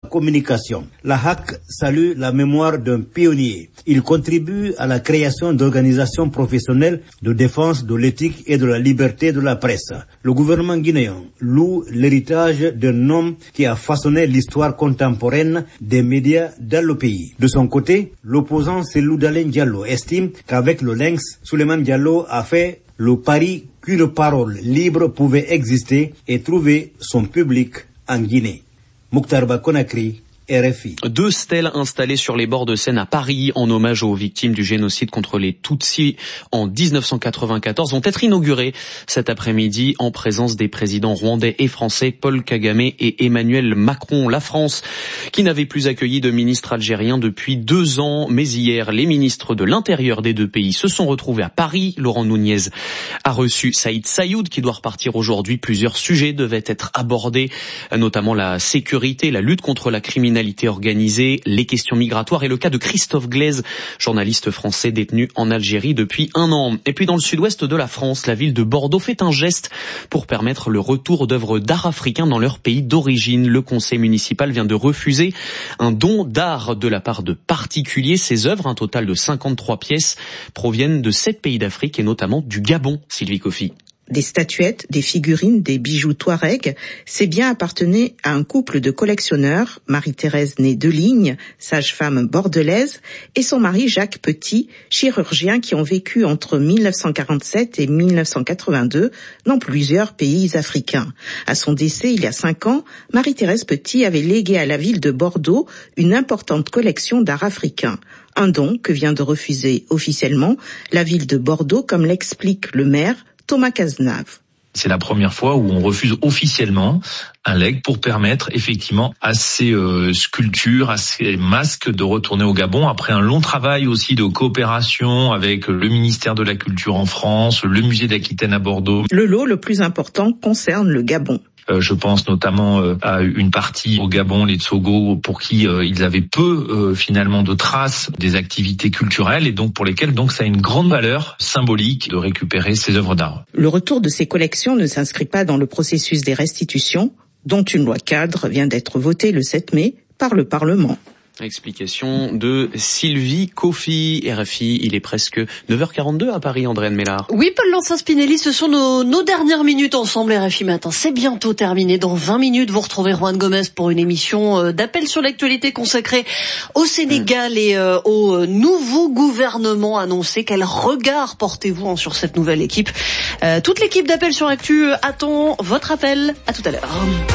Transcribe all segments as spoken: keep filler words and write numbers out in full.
communication. La H A C salue la mémoire d'un pionnier. Il contribue à la création d'organisations professionnelles de défense de l'éthique et de la liberté de la presse. Le gouvernement guinéen loue l'héritage d'un homme qui a façonné l'histoire contemporaine des médias dans le pays. De son côté, l'opposant Cellou Dalein Diallo estime qu'avec le Lynx, Souleymane Diallo a fait le pari qu'une parole libre pouvait exister et trouver son public en Guinée. Mokhtar Ba Conakry, R F I. Deux stèles installées sur les bords de Seine à Paris en hommage aux victimes du génocide contre les Tutsis en dix-neuf cent quatre-vingt-quatorze vont être inaugurées cet après-midi en présence des présidents rwandais et français Paul Kagame et Emmanuel Macron. La France qui n'avait plus accueilli de ministre algérien depuis deux ans, mais hier les ministres de l'intérieur des deux pays se sont retrouvés à Paris. Laurent Nunez a reçu Saïd Saïoud qui doit repartir aujourd'hui. Plusieurs sujets devaient être abordés, notamment la sécurité, la lutte contre la criminalité organisée, les questions migratoires et le cas de Christophe Glaise, journaliste français détenu en Algérie depuis un an. Et puis dans le sud-ouest de la France, la ville de Bordeaux fait un geste pour permettre le retour d'œuvres d'art africains dans leur pays d'origine. Le conseil municipal vient de refuser un don d'art de la part de particuliers. Ces œuvres, un total de cinquante-trois pièces, proviennent de sept pays d'Afrique et notamment du Gabon. Sylvie Coffy. Des statuettes, des figurines, des bijoux touareg, ces biens appartenaient à un couple de collectionneurs, Marie-Thérèse née Deligne, sage-femme bordelaise, et son mari Jacques Petit, chirurgien qui ont vécu entre mille neuf cent quarante-sept et mille neuf cent quatre-vingt-deux dans plusieurs pays africains. À son décès il y a cinq ans, Marie-Thérèse Petit avait légué à la ville de Bordeaux une importante collection d'art africain. Un don que vient de refuser officiellement la ville de Bordeaux, comme l'explique le maire Thomas Cazenave. C'est la première fois où on refuse officiellement un legs pour permettre effectivement à ces euh, sculptures, à ces masques de retourner au Gabon après un long travail aussi de coopération avec le ministère de la Culture en France, le musée d'Aquitaine à Bordeaux. Le lot le plus important concerne le Gabon. Euh, je pense notamment euh, à une partie au Gabon, les Tsogo, pour qui euh, ils avaient peu euh, finalement de traces des activités culturelles et donc pour lesquelles donc ça a une grande valeur symbolique de récupérer ces œuvres d'art. Le retour de ces collections ne s'inscrit pas dans le processus des restitutions, dont une loi cadre vient d'être votée le sept mai par le Parlement. Explication de Sylvie Coffy, R F I. Il est presque neuf heures quarante-deux à Paris, Andréane Mélard. Oui, Paul Lancin-Spinelli, ce sont nos, nos dernières minutes ensemble, R F I Matin. C'est bientôt terminé. Dans vingt minutes, vous retrouvez Juan Gomez pour une émission d'appel sur l'actualité consacrée au Sénégal mmh. et euh, au nouveau gouvernement annoncé. Quel regard portez-vous sur cette nouvelle équipe? euh, Toute l'équipe d'Appel sur Actu attend votre appel. À tout à l'heure.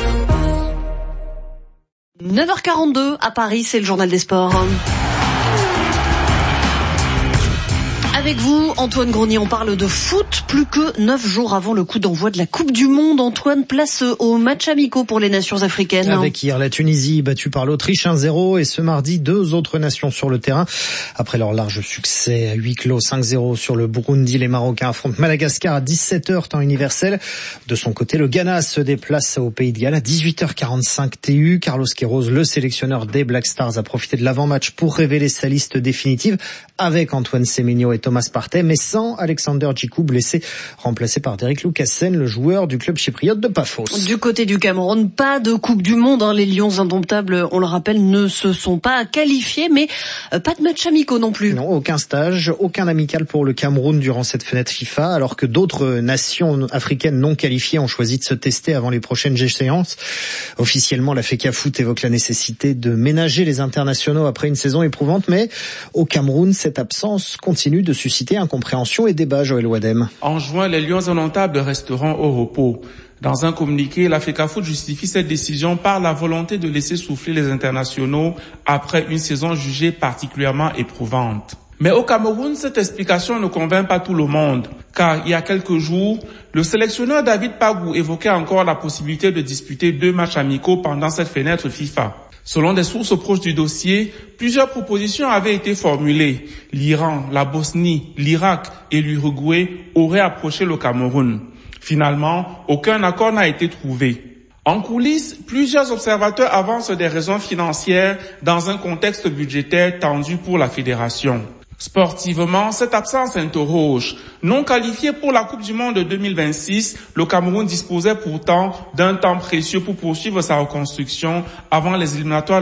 neuf heures quarante-deux à Paris, c'est le journal des sports. Avec vous, Antoine Grenier, on parle de foot plus que neuf jours avant le coup d'envoi de la Coupe du Monde. Antoine, place au match amicaux pour les nations africaines. Avec hier la Tunisie battue par l'Autriche un zéro et ce mardi deux autres nations sur le terrain. Après leur large succès à huis clos cinq zéro sur le Burundi, les Marocains affrontent Madagascar à dix-sept heures temps universel. De son côté, le Ghana se déplace au Pays de Galles à dix-huit heures quarante-cinq T U. Carlos Queiroz, le sélectionneur des Black Stars, a profité de l'avant-match pour révéler sa liste définitive avec Antoine Semenyo et Thomas Partey, mais sans Alexander Djikou, blessé, remplacé par Derrick Lucassen, le joueur du club chypriote de Paphos. Du côté du Cameroun, pas de Coupe du Monde. Hein. Les Lions indomptables, on le rappelle, ne se sont pas qualifiés, mais pas de match amicaux non plus. Non, aucun stage, aucun amical pour le Cameroun durant cette fenêtre FIFA, alors que d'autres nations africaines non qualifiées ont choisi de se tester avant les prochaines échéances. Officiellement, la FECAFOOT évoque la nécessité de ménager les internationaux après une saison éprouvante, mais au Cameroun, cette absence continue de susciter incompréhension et débat. Joël Wadem. En juin, les Lions indomptables resteront au repos. Dans un communiqué, la FECAFOOT justifie cette décision par la volonté de laisser souffler les internationaux après une saison jugée particulièrement éprouvante. Mais au Cameroun, cette explication ne convainc pas tout le monde, car il y a quelques jours, le sélectionneur David Pagou évoquait encore la possibilité de disputer deux matchs amicaux pendant cette fenêtre FIFA. Selon des sources proches du dossier, plusieurs propositions avaient été formulées. L'Iran, la Bosnie, l'Irak et l'Uruguay auraient approché le Cameroun. Finalement, aucun accord n'a été trouvé. En coulisses, plusieurs observateurs avancent des raisons financières dans un contexte budgétaire tendu pour la fédération. Sportivement, cette absence interroge. Non qualifié pour la Coupe du Monde de deux mille vingt-six, le Cameroun disposait pourtant d'un temps précieux pour poursuivre sa reconstruction avant les éliminatoires